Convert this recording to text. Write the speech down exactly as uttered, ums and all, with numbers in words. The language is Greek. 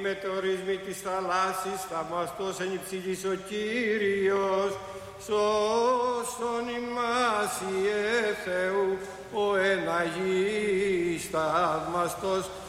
μετεωρισμοί της θαλάσσης, θαυμαστός εν υψηλής ο Κύριος, σώσον ημάς Ιε Θεού, ο εν Αγίης θαυμαστός